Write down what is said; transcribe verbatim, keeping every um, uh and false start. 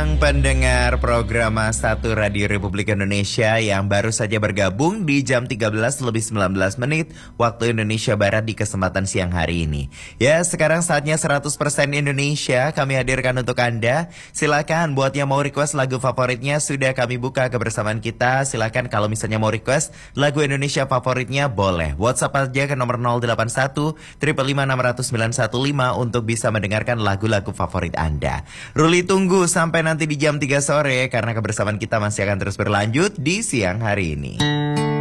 siang pendengar program satu Radio Republik Indonesia yang baru saja bergabung di jam tiga belas lebih sembilan belas menit waktu Indonesia Barat di kesempatan siang hari ini. Ya, sekarang saatnya seratus persen Indonesia kami hadirkan untuk Anda. Silakan buat yang mau request lagu favoritnya sudah kami buka kebersamaan kita. Silakan kalau misalnya mau request lagu Indonesia favoritnya boleh. WhatsApp aja ke nomor nol delapan satu lima lima enam nol nol sembilan satu lima untuk bisa mendengarkan lagu-lagu favorit Anda. Ruli tunggu sampai nanti di jam tiga sore karena kebersamaan kita masih akan terus berlanjut di siang hari ini.